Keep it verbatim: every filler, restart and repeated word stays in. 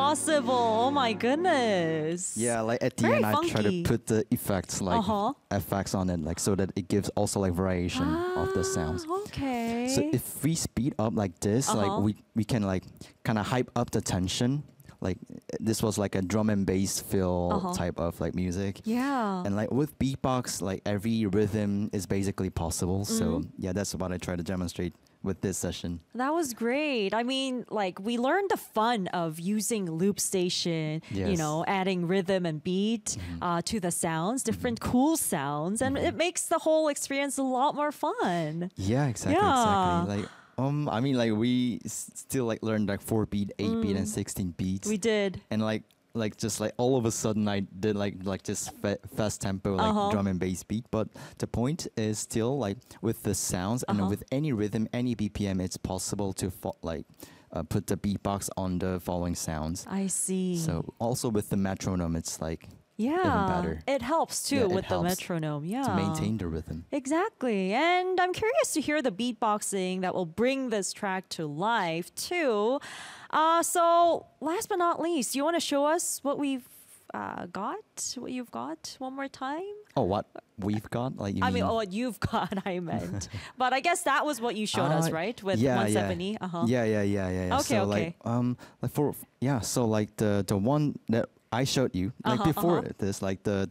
possible. Oh my goodness. Yeah, like at the Very end, I try funky. to put the effects like Uh-huh. effects on it, like so that it gives also like variation of the sounds. Ah, okay. So if we speed up like this, Uh-huh. like we we can like kind of hype up the tension. Like this was like a drum and bass feel Uh-huh. type of like music. yeah. And like with beatbox, like every rhythm is basically possible. So Mm-hmm. yeah, that's what I try to demonstrate with this session. That was great. I mean, like we learned the fun of using loop station, you Yes. know, adding rhythm and beat uh, to the sounds, different cool sounds, and it makes the whole experience a lot more fun. Yeah, exactly, Yeah. exactly. Like um, I mean, like we s- still like learned like four beat, eight beat, and sixteen beats. We did. And like like just like all of a sudden I did like like this fa- fast tempo like Uh-huh. drum and bass beat, but the point is still like with the sounds and Uh-huh. with any rhythm, any B P M, it's possible to fo- like uh, put the beatbox on the following sounds. I see. So also with the metronome, it's like yeah, better. it helps too Yeah, it with the helps metronome. Yeah, to maintain the rhythm. Exactly. And I'm curious to hear the beatboxing that will bring this track to life too. Uh, so last but not least, you want to show us what we've uh, got? What you've got one more time? Oh, what we've got? Like you I mean, mean? oh, what you've got, I meant. But I guess that was what you showed us, Uh, right? With yeah, one yeah. seventy. Uh-huh. Yeah, yeah, yeah, yeah, yeah. Okay, so okay. like um like for yeah, so like the the one that I showed you like Uh-huh, before uh-huh. this, like the